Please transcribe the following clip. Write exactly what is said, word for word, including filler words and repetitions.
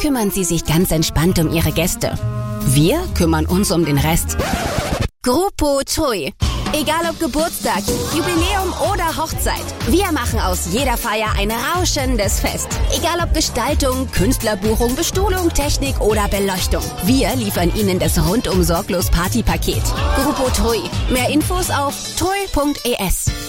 kümmern sie sich ganz entspannt um ihre Gäste. Wir kümmern uns um den Rest. Gruppo Tui. Egal ob Geburtstag, Jubiläum oder Hochzeit. Wir machen aus jeder Feier ein rauschendes Fest. Egal ob Gestaltung, Künstlerbuchung, Bestuhlung, Technik oder Beleuchtung. Wir liefern Ihnen das rundum sorglos Partypaket. Gruppo Tui. Mehr Infos auf tui punkt es.